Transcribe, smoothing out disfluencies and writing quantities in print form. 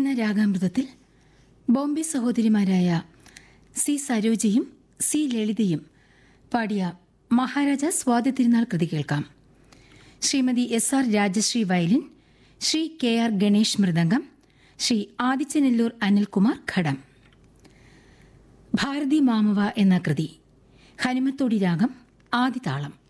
ഇന്ന് രാഗാമൃതത്തിൽ Bombay സഹോദരിമാരായ C സരോജയും C ലളിതയും പാടിയ മഹാരാജ സ്വാതി തിരുനാൾ കൃതി കേൾക്കാം. Shrimati S R Rajashree violin, Shri K R Ganesh mridangam, Shri ആദിത്യനെല്ലൂർ Anilkumar ഘടം. ഭാരതി മാമവ എന്ന കൃതി ഹനുമത്തോടി രാഗം ആദിതാളം.